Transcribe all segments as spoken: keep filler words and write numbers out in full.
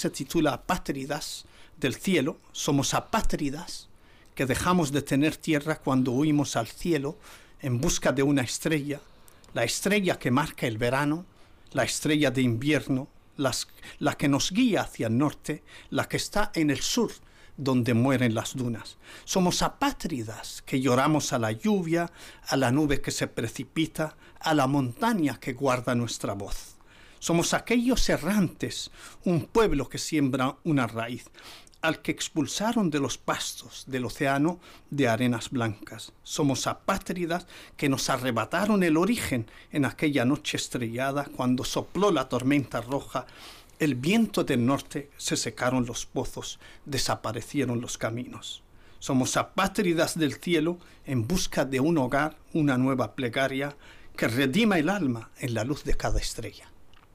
se titula Apátridas del cielo. Somos apátridas que dejamos de tener tierra cuando huimos al cielo en busca de una estrella, la estrella que marca el verano, la estrella de invierno, las, la que nos guía hacia el norte, la que está en el sur, donde mueren las dunas. Somos apátridas que lloramos a la lluvia, a la nube que se precipita, a la montaña que guarda nuestra voz. Somos aquellos errantes, un pueblo que siembra una raíz, al que expulsaron de los pastos del océano de arenas blancas. Somos apátridas que nos arrebataron el origen en aquella noche estrellada cuando sopló la tormenta roja, el viento del norte, se secaron los pozos, desaparecieron los caminos. Somos apátridas del cielo en busca de un hogar, una nueva plegaria que redima el alma en la luz de cada estrella.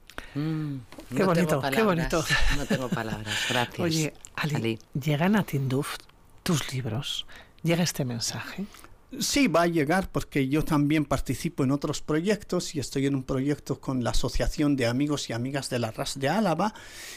Mm, qué no bonito, tengo palabras, qué bonito. No tengo palabras, gracias. Oye, Ali, Ali. ¿llegan a Tinduf tus libros? ¿Llega este mensaje? Sí, va a llegar porque yo también participo en otros proyectos y estoy en un proyecto con la Asociación de Amigos y Amigas de la Ras de Álava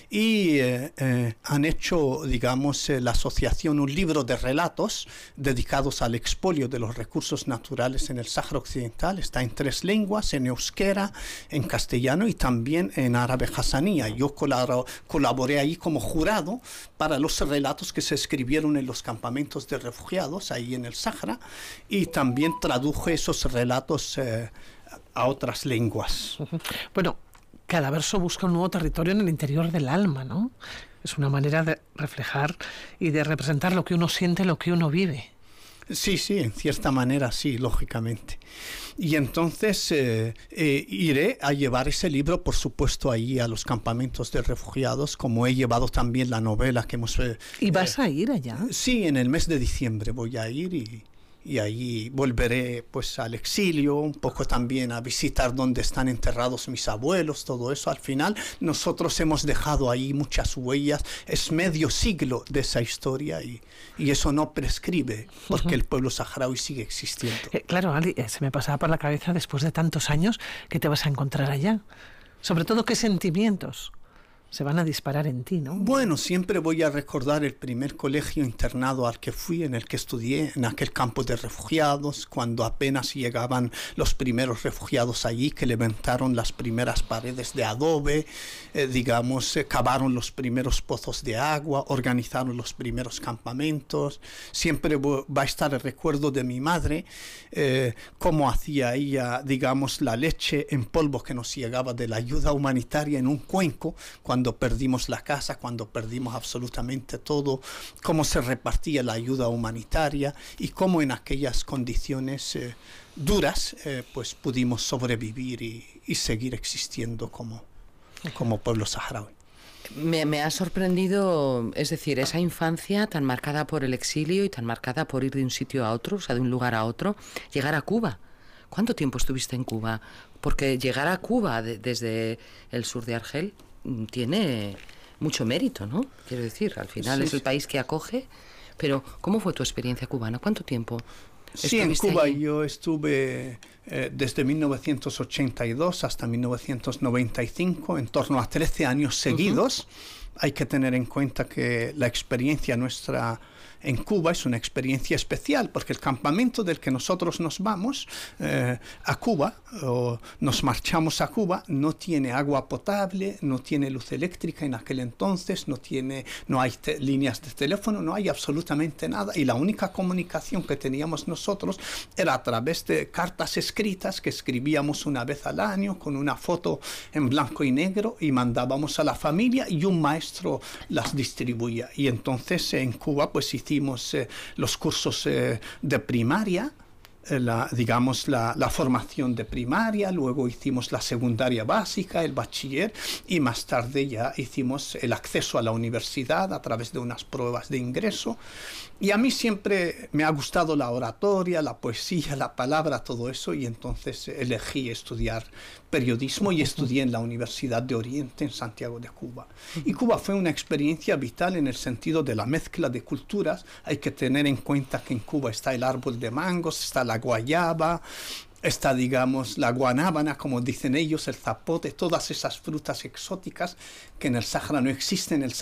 y eh, eh, han hecho, digamos, eh, la asociación un libro de relatos dedicados al expolio de los recursos naturales en el Sáhara Occidental. Está en tres lenguas, en euskera, en castellano y también en árabe hasanía. Yo colaboro, colaboré ahí como jurado para los relatos que se escribieron en los campamentos de refugiados ahí en el Sáhara, y también traduje esos relatos eh, a otras lenguas. Bueno, cada verso busca un nuevo territorio en el interior del alma, ¿no? Es una manera de reflejar y de representar lo que uno siente, lo que uno vive. Sí, sí, en cierta manera sí, lógicamente. Y entonces eh, eh, iré a llevar ese libro, por supuesto, ahí a los campamentos de refugiados, como he llevado también la novela que hemos... Eh, ¿Y vas eh, a ir allá? Sí, en el mes de diciembre voy a ir y... y ahí volveré pues al exilio, un poco también a visitar donde están enterrados mis abuelos, todo eso. Al final nosotros hemos dejado ahí muchas huellas, es medio siglo de esa historia y, y eso no prescribe porque el pueblo saharaui sigue existiendo. Eh, claro, Ali, eh, se me pasaba por la cabeza después de tantos años que te vas a encontrar allá. Sobre todo, ¿qué sentimientos se van a disparar en ti, no? Bueno, siempre voy a recordar el primer colegio internado al que fui, en el que estudié, en aquel campo de refugiados, cuando apenas llegaban los primeros refugiados allí, que levantaron las primeras paredes de adobe, eh, digamos, eh, cavaron los primeros pozos de agua, organizaron los primeros campamentos. Siempre va a estar el recuerdo de mi madre, eh, cómo hacía ella, digamos, la leche en polvo que nos llegaba de la ayuda humanitaria en un cuenco, cuando cuando perdimos la casa, cuando perdimos absolutamente todo, cómo se repartía la ayuda humanitaria y cómo en aquellas condiciones eh, duras eh, pues pudimos sobrevivir y, y seguir existiendo como, como pueblo saharaui. Me, me ha sorprendido, es decir, esa infancia tan marcada por el exilio y tan marcada por ir de un sitio a otro, o sea, de un lugar a otro, llegar a Cuba. ¿Cuánto tiempo estuviste en Cuba? Porque llegar a Cuba de, desde el sur de Argel tiene mucho mérito, ¿no? Quiero decir, al final sí, es el sí. país que acoge, pero ¿cómo fue tu experiencia cubana? ¿Cuánto tiempo Sí, en Cuba allí? Yo estuve eh, desde mil novecientos ochenta y dos hasta mil novecientos noventa y cinco, en torno a trece años seguidos. Uh-huh. Hay que tener en cuenta que la experiencia nuestra en Cuba es una experiencia especial, porque el campamento del que nosotros nos vamos eh, a Cuba, o nos marchamos a Cuba, no tiene agua potable, no tiene luz eléctrica en aquel entonces, no tiene, no hay te- líneas de teléfono, no hay absolutamente nada, y la única comunicación que teníamos nosotros era a través de cartas escritas que escribíamos una vez al año con una foto en blanco y negro y mandábamos a la familia y un maestro las distribuía. Y entonces en Cuba pues hicimos Hicimos eh, los cursos eh, de primaria, eh, la, digamos la, la formación de primaria, luego hicimos la secundaria básica, el bachiller y más tarde ya hicimos el acceso a la universidad a través de unas pruebas de ingreso. Y a mí siempre me ha gustado la oratoria, la poesía, la palabra, todo eso, y entonces elegí estudiar periodismo y estudié en la Universidad de Oriente en Santiago de Cuba. Y Cuba fue una experiencia vital en el sentido de la mezcla de culturas. Hay que tener en cuenta que en Cuba está el árbol de mangos, está la guayaba, está, digamos, la guanábana, como dicen ellos, el zapote, todas esas frutas exóticas que en el Sáhara no existen. El